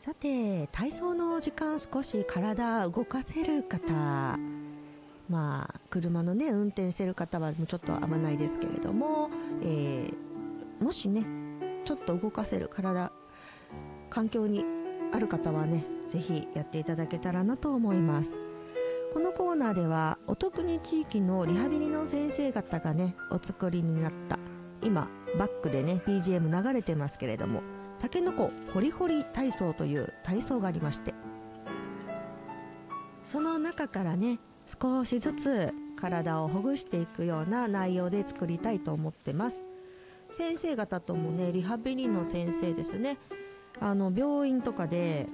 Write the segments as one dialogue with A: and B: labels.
A: さて、体操の時間少し体動かせる方、車のね運転してる方はちょっと危ないですけれども、もしねちょっと動かせる体環境にある方はね、ぜひやっていただけたらなと思います。このコーナーではお得に地域のリハビリの先生方がねお作りになった、今バックでね BGM 流れてますけれども、たけのこホリホリ体操という体操がありまして、その中からね少しずつ体をほぐしていくような内容で作りたいと思ってます。先生方ともねリハビリの先生ですね、病院とかで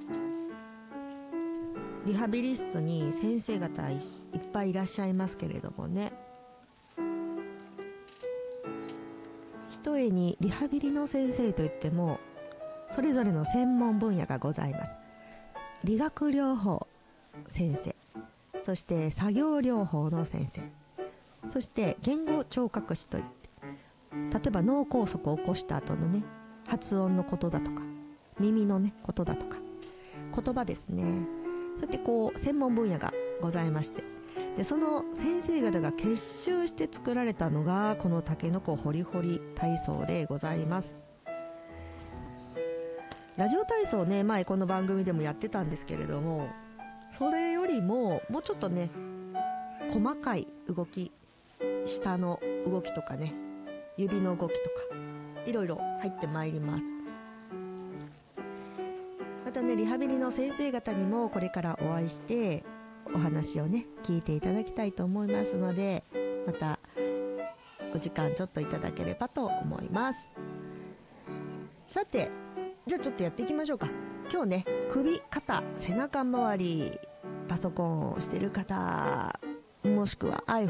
A: リハビリ室に先生方いっぱいいらっしゃいますけれどもね、ひとえにリハビリの先生といってもそれぞれの専門分野がございます。理学療法先生、そして作業療法の先生、そして言語聴覚士といって、例えば脳梗塞を起こした後のね発音のことだとか耳のねことだとか言葉ですね、そうやって専門分野がございまして、でその先生方が結集して作られたのがこのたけのこホリホリ体操でございます。ラジオ体操ね、前この番組でもやってたんですけれども、それよりももうちょっとね細かい動き、下の動きとかね指の動きとかいろいろ入ってまいります。またねリハビリの先生方にもこれからお会いしてお話をね聞いていただきたいと思いますので、またお時間ちょっといただければと思います。さて、じゃあちょっとやっていきましょうか。今日ね首肩背中周り、パソコンをしている方もしくは iPhone